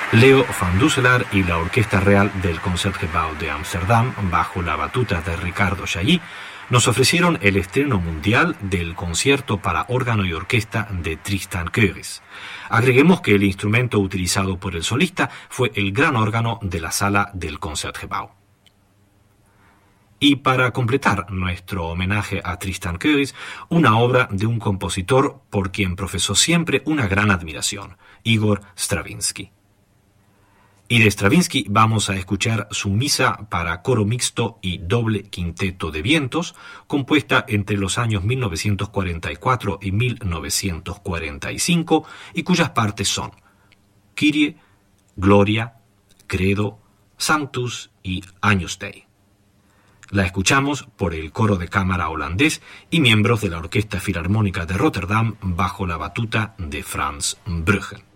Leo van Dusselaar y la Orquesta Real del Concertgebouw de Ámsterdam, bajo la batuta de Ricardo Chailly, nos ofrecieron el estreno mundial del concierto para órgano y orquesta de Tristan Keurys. Agreguemos que el instrumento utilizado por el solista fue el gran órgano de la sala del Concertgebouw. Y para completar nuestro homenaje a Tristan Keurys, una obra de un compositor por quien profesó siempre una gran admiración, Igor Stravinsky. Y de Stravinsky vamos a escuchar su misa para coro mixto y doble quinteto de vientos, compuesta entre los años 1944 y 1945, y cuyas partes son Kyrie, Gloria, Credo, Sanctus y Agnus Dei. La escuchamos por el coro de cámara holandés y miembros de la Orquesta Filarmónica de Rotterdam bajo la batuta de Frans Bruggen.